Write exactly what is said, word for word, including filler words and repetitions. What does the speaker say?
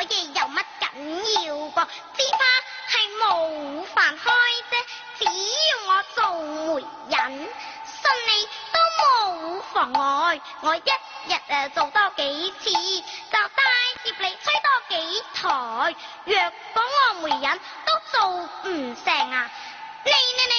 嘢有乜緊要噃？只怕係冇飯開啫。只要我做媒人，信你都冇妨礙。我一日誒做多幾次，就帶接你吹多幾台。若果我媒人都做唔成啊，你你你